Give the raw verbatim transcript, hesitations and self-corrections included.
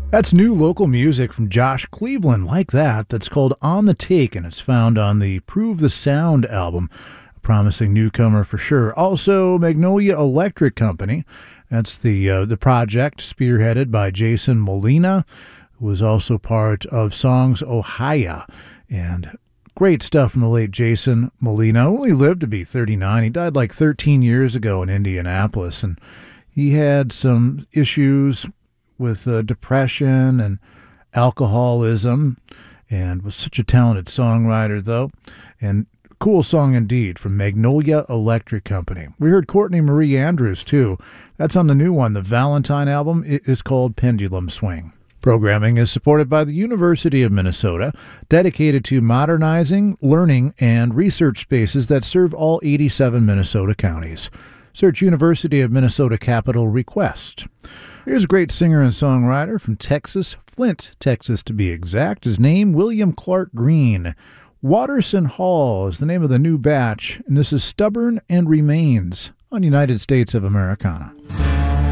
That's new local music from Josh Cleveland, like that, that's called On the Take, and it's found on the Prove the Sound album. A promising newcomer for sure. Also, Magnolia Electric Company. That's the uh, the project spearheaded by Jason Molina, who was also part of Songs Ohio. And great stuff from the late Jason Molina. Only lived to be thirty-nine. He died like thirteen years ago in Indianapolis, and he had some issues with uh, depression and alcoholism, and was such a talented songwriter, though. And cool song indeed from Magnolia Electric Company. We heard Courtney Marie Andrews, too. That's on the new one, the Valentine album. It is called Pendulum Swing. Programming is supported by the University of Minnesota, dedicated to modernizing, learning, and research spaces that serve all eighty-seven Minnesota counties. Search University of Minnesota Capital Request. Here's a great singer and songwriter from Texas, Flint, Texas to be exact. His name, William Clark Green. Watterson Hall is the name of the new batch, and this is Stubborn and Remains on United States of Americana.